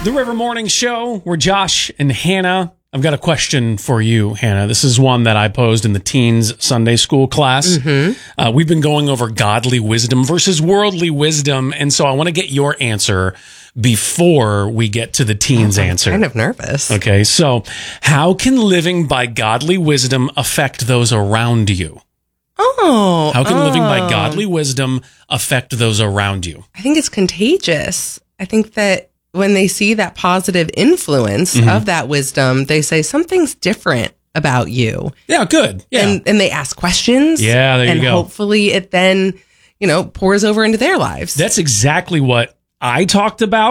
The River Morning Show, where Josh and Hannah. I've got a question for you, Hannah. This is one that I posed in the teens Sunday school class. We've been going over godly wisdom versus worldly wisdom, and so I want to get your answer before we get to the teens' answer. I'm kind of nervous. Okay, so how can living by godly wisdom affect those around you? How can living by godly wisdom affect those around you? I think it's contagious. I think that when they see that positive influence of that wisdom, they say something's different about you. Yeah, good. Yeah. And they ask questions. Yeah, there you and go. hopefully it then, pours over into their lives. That's exactly what I talked about.